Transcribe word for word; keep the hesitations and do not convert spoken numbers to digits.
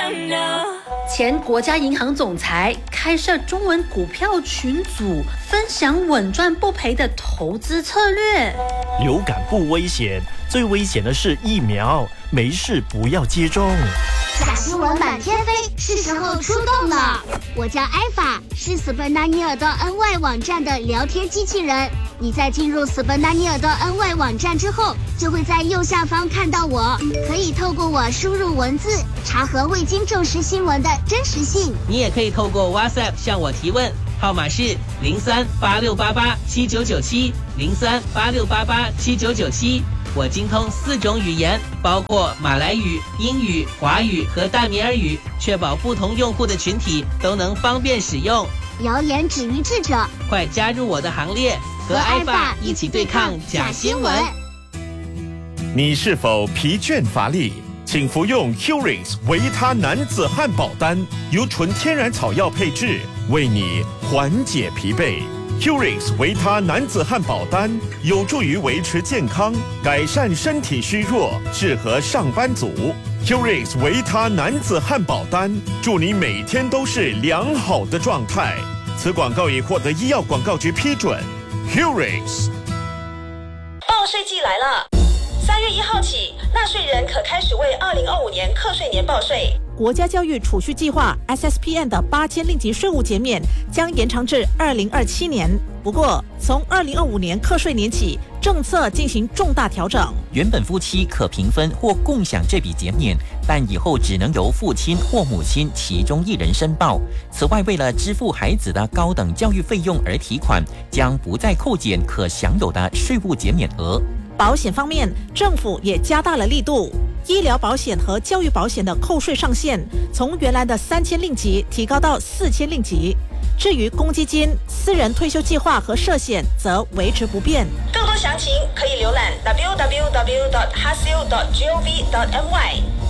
前国家银行总裁开设中文股票群组，分享稳赚不赔的投资策略。 流感不危险，最危险的是疫苗，没事不要接种。 假新闻满天飞，是时候出动了。我叫艾法，是斯本纳尼尔的 N Y 网站的聊天机器人。你在进入斯本纳尼尔的 N Y 网站之后，就会在右下方看到我，可以透过我输入文字，查核未经证实新闻的真实性。 你也可以透过 WhatsApp 向我提问，号码是零三八六八八七九九七零三八六八八七九九七。我精通四种语言，包括马来语、英语、华语和淡米尔语，确保不同用户的群体都能方便使用。 谣言止于智者， 快加入我的行列，和艾爸一起对抗假新闻。 你是否疲倦乏力？请服用 Curix 维他男子汉堡丹，由纯天然草药配制，为你缓解疲惫。Curix 维他男子汉堡丹有助于维持健康，改善身体虚弱，适合上班族。Curix 维他男子汉堡丹，祝你每天都是良好的状态。此广告已获得医药广告局批准。Curix。 报税季来了，三月一号起，纳税人可开始为二零二五年课税年报税。 国家教育储蓄计划 S S P N 的八千令吉税务减免将延长至二零二七年。不过，从二零二五年课税年起，政策进行重大调整。 原本夫妻可平分或共享这笔减免，但以后只能由父亲或母亲其中一人申报。此外，为了支付孩子的高等教育费用而提款，将不再扣减可享有的税务减免额。 保险方面，政府也加大了力度。医疗保险和教育保险的扣税上限从原来的三千令吉提高到四千令吉。至于公积金、私人退休计划和社险则维持不变。 更多详情可以浏览 w w w dot h a s i l dot gov dot m y。